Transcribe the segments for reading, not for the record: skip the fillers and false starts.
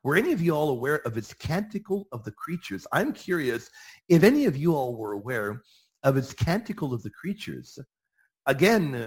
Were any of you all aware of its Canticle of the Creatures? I'm curious if any of you all were aware of its Canticle of the Creatures. Again,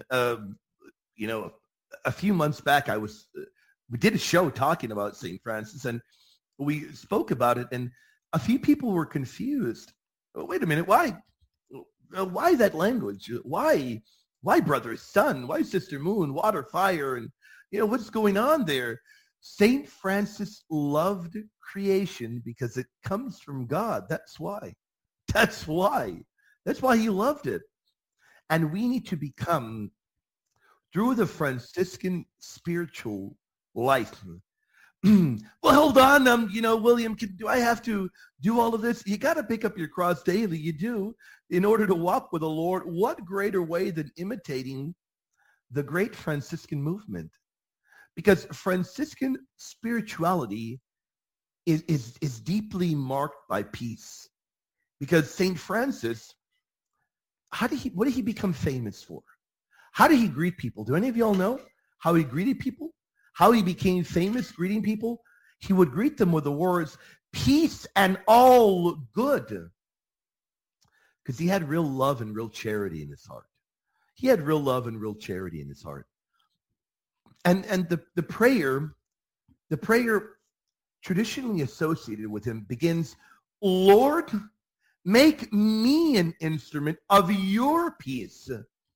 a few months back, we did a show talking about St. Francis, and we spoke about it, and a few people were confused. Oh, wait a minute, why that language? Why brother, sun? Why sister, moon, water, fire? And, what's going on there? St. Francis loved creation because it comes from God. That's why. That's why he loved it. And we need to become, through the Franciscan spiritual life. Well, hold on, William, do I have to do all of this? You got to pick up your cross daily. You do, in order to walk with the Lord. What greater way than imitating the great Franciscan movement? Because Franciscan spirituality is deeply marked by peace. Because St. Francis, what did he become famous for? How did he greet people? Do any of y'all know how he greeted people? How he became famous greeting people? He would greet them with the words, peace and all good. Because he had real love and real charity in his heart. He had real love and real charity in his heart. And the prayer traditionally associated with him begins, Lord, make me an instrument of your peace.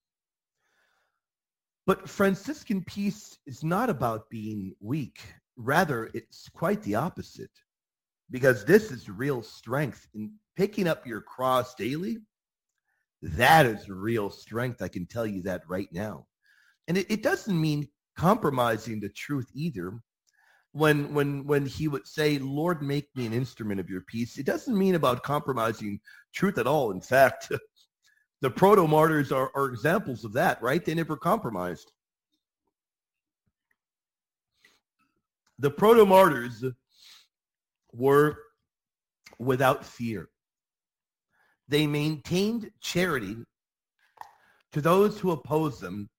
But Franciscan peace is not about being weak. Rather, it's quite the opposite. Because this is real strength. In picking up your cross daily, that is real strength. I can tell you that right now. And it doesn't mean compromising the truth either. When he would say, Lord, make me an instrument of your peace, it doesn't mean about compromising truth at all. In fact, the proto-martyrs are examples of that, right? They never compromised. The proto-martyrs were without fear. They maintained charity to those who opposed them,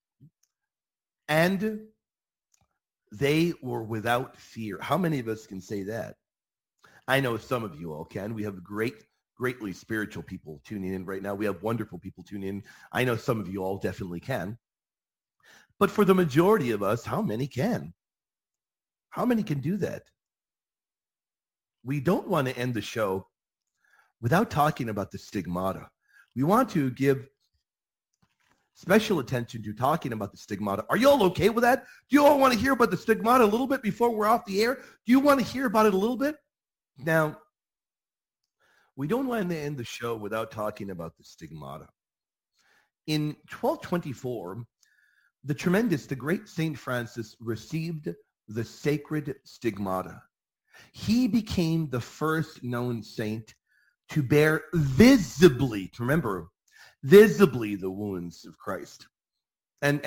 and they were without fear. How many of us can say that? I know some of you all can. We have greatly spiritual people tuning in right now. We have wonderful people tuning in. I know some of you all definitely can. But for the majority of us, how many can? How many can do that? We don't want to end the show without talking about the stigmata. We want to give special attention to talking about the stigmata. Are you all okay with that? Do you all want to hear about the stigmata a little bit before we're off the air? Do you want to hear about it a little bit? Now, we don't want to end the show without talking about the stigmata. In 1224, the great St. Francis received the sacred stigmata. He became the first known saint to bear visibly the wounds of Christ. And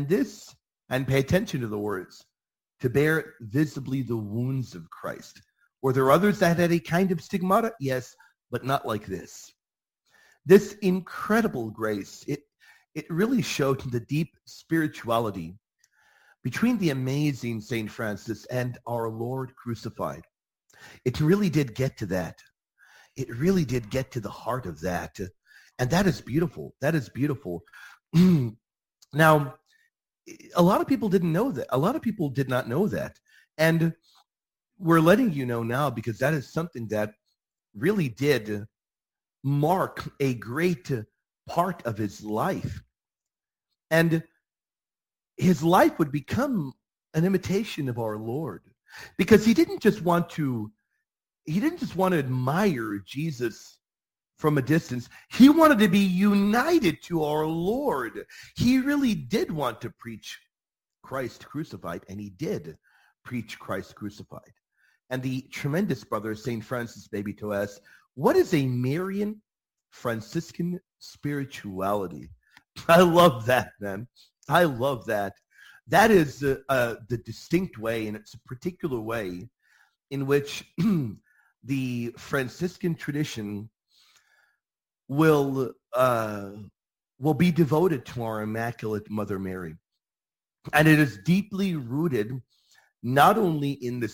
pay attention to the words, to bear visibly the wounds of Christ. Were there others that had a kind of stigmata? Yes, but not like this. This incredible grace, it really showed the deep spirituality between the amazing St. Francis and our Lord crucified. It really did get to that. It really did get to the heart of that. And that is beautiful. That is beautiful. Now, a lot of people didn't know that. A lot of people did not know that. And we're letting you know now because that is something that really did mark a great part of his life. And his life would become an imitation of our Lord because he didn't just want to admire Jesus from a distance. He wanted to be united to our Lord. He really did want to preach Christ crucified, and he did preach Christ crucified. And the tremendous brother, St. Francis Babito, asks, what is a Marian Franciscan spirituality? I love that, man. I love that. That is the distinct way, and it's a particular way in which the Franciscan tradition will be devoted to our Immaculate Mother Mary. And it is deeply rooted not only in the